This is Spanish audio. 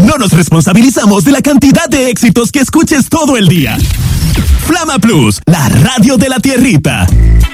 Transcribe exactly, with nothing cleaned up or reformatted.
No nos responsabilizamos de la cantidad de éxitos que escuches todo el día. Flama Plus, la radio de la tierrita.